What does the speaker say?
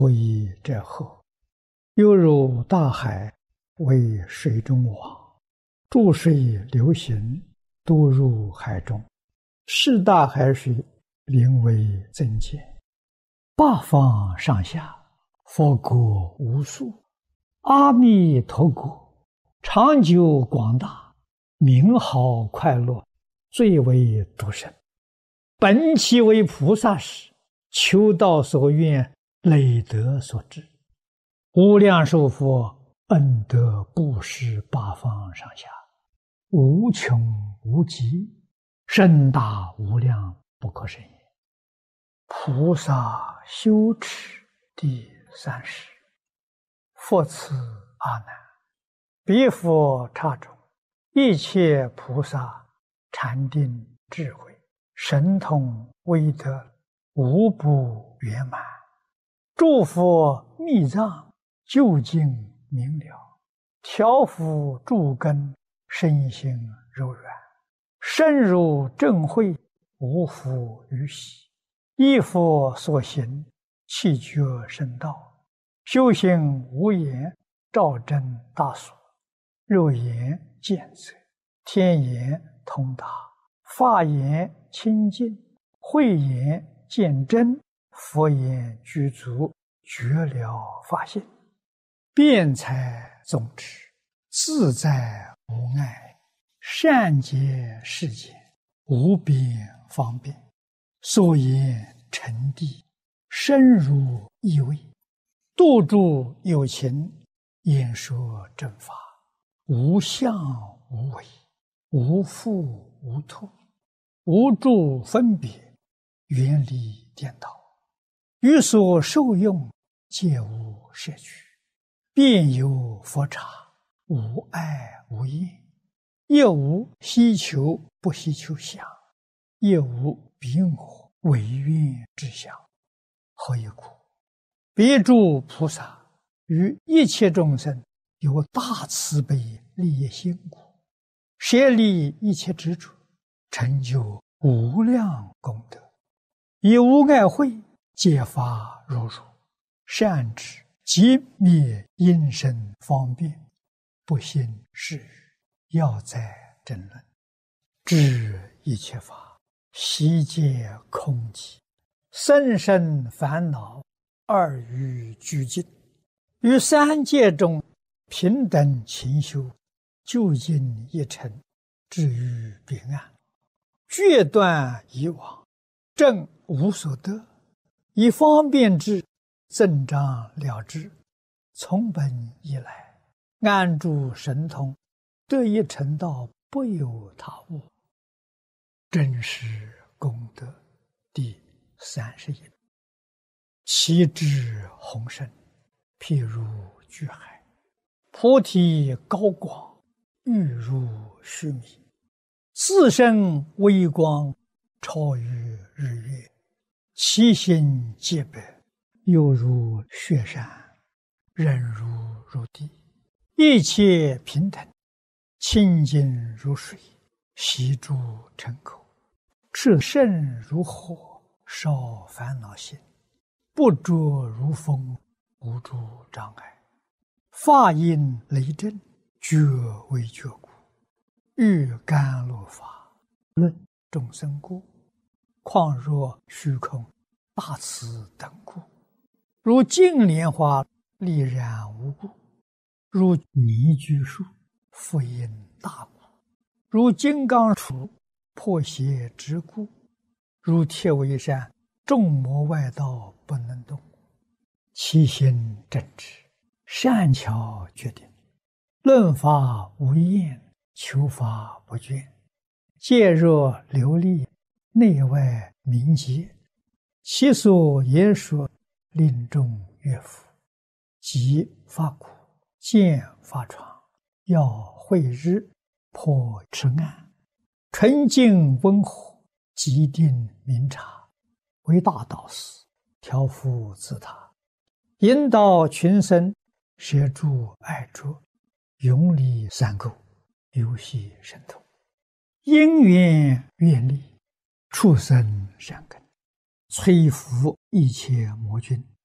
以者后，犹如大海为水中网，注水流行，都入海中。是大海水名为增减，八方上下，佛国无数。阿弥陀国长久广大，名好快乐，最为独生。本其为菩萨时，求道所愿，累德所致。无量寿佛恩德布施八方上下，无穷无极，深大无量，不可胜也。菩萨修持第30。复次阿难，彼佛刹中，一切菩萨禅定智慧神通威德无不圆满，诸佛密藏究竟明了，调伏诸根身心柔软，深入正慧，无复于喜。依佛所行，气觉深道，修行无言，照真大所。肉眼见则，天眼通达，法眼清净，慧眼见真，佛眼具足，觉了法性，辩才总持，自在无碍，善解世间，无边方便，所言成谛，深入意味，度诸有情，演说正法，无相无为，无复无脱，无诸分别，远离颠倒，于所受用，皆无摄取，遍有佛刹，无碍无厌，亦无希求不希求相，亦无彼我违愿之相。何以故？彼诸菩萨于一切众生有大慈悲利益心故，舍离一切执着，成就无量功德，以无碍慧解发如如，善知即灭因身方便，不信是语，要在争论，知一切法悉皆空寂，生生烦恼二于俱尽，于三界中平等勤修，究竟一尘，至于彼岸，决断以往，正无所得，以方便之，增长了之，从本以来，安住神通，得一成道，不有他物。真实功德第31。其智宏深，譬如巨海，菩提高广，欲如须弥，自身微光，超于日月，其心皆白，犹如雪山，忍如地，一切平等，清净如水，悉诸尘口，炽盛如火，烧烦恼心，不着如风，无诸障碍，法音雷震，觉为觉故，欲甘露法，论众生故，况若虚空大慈等故，如净莲花丽然无故，如泥居树复因大故，如金刚杵破邪之故，如铁围山众魔外道不能动，其心正直，善巧决定，论法无厌，求法不倦，戒若流利，内外明洁，其所言说，令众悦服，即发苦，见发疮，要慧日，破痴暗，纯净温和，极定明察，为大导师，调伏自他，引导群生，摄诸爱着，永离三垢，游戏神通，因缘愿力，畜生善根，摧伏一切魔君，